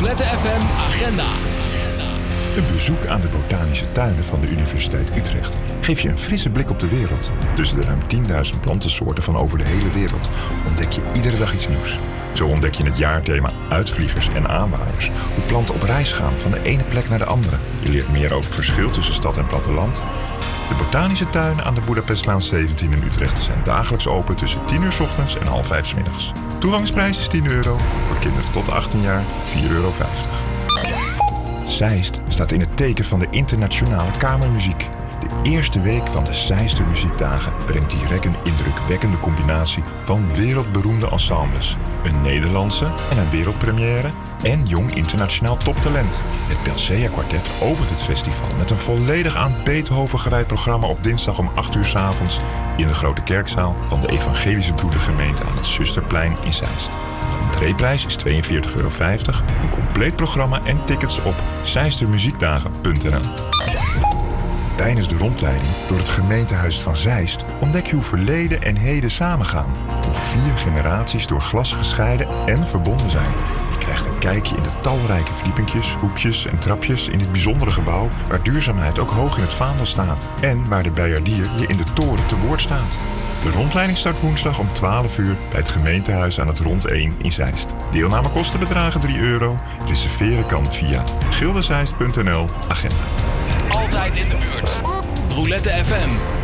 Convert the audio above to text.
Roulette FM Agenda. Een bezoek aan de botanische tuinen van de Universiteit Utrecht geeft je een frisse blik op de wereld. Tussen de ruim 10.000 plantensoorten van over de hele wereld ontdek je iedere dag iets nieuws. Zo ontdek je het jaarthema uitvliegers en aanwaaiers. Hoe planten op reis gaan van de ene plek naar de andere. Je leert meer over het verschil tussen stad en platteland. De botanische tuinen aan de Boedapestlaan 17 in Utrecht zijn dagelijks open tussen 10 uur 's ochtends en 4:30 's middags. Toegangsprijs is €10. Voor kinderen tot 18 jaar €4,50. Zeist staat in het teken van de internationale kamermuziek. De eerste week van de Zeister Muziekdagen brengt direct een indrukwekkende combinatie van wereldberoemde ensembles. Een Nederlandse en een wereldpremière en jong internationaal toptalent. Het Pelcea Quartet opent het festival met een volledig aan Beethoven gewijd programma op dinsdag om 8 uur 's avonds in de Grote Kerkzaal van de Evangelische Broedergemeente aan het Zusterplein in Zeist. De entreeprijs is €42,50. Een compleet programma en tickets op zeistermuziekdagen.nl. Tijdens de rondleiding door het gemeentehuis van Zeist ontdek je hoe verleden en heden samengaan. Hoe 4 generaties door glas gescheiden en verbonden zijn. Je krijgt een kijkje in de talrijke verdiepingjes, hoekjes en trapjes in dit bijzondere gebouw waar duurzaamheid ook hoog in het vaandel staat. En waar de bijaardier je in de toren te woord staat. De rondleiding start woensdag om 12 uur bij het gemeentehuis aan het Rond 1 in Zeist. Deelnamekosten bedragen €3. Reserveren kan via gildezeist.nl agenda. Altijd in de buurt. Roulette FM.